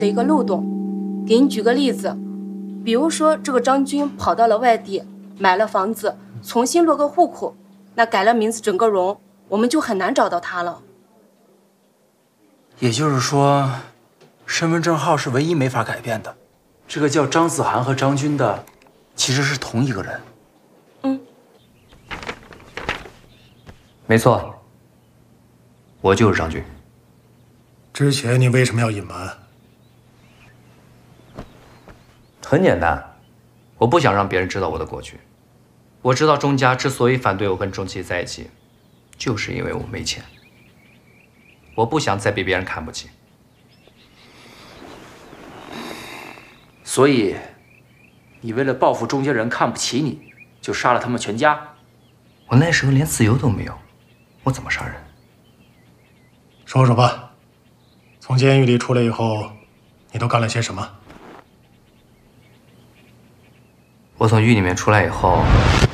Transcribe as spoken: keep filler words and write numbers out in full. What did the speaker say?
的一个漏洞。给你举个例子，比如说这个张军跑到了外地，买了房子，重新落个户口，那改了名字整个容，我们就很难找到他了。 也就是说，身份证号是唯一没法改变的。这个叫张子涵和张军的，其实是同一个人。 嗯， 没错，我就是张军。 之前你为什么要隐瞒？ 很简单，我不想让别人知道我的过去。我知道钟家之所以反对我跟钟琪在一起，就是因为我没钱。我不想再被别人看不起。 所以，你为了报复钟家人看不起你，就杀了他们全家。 我那时候连自由都没有，我怎么杀人？ 说说吧，从监狱里出来以后，你都干了些什么？ 我从狱里面出来以后，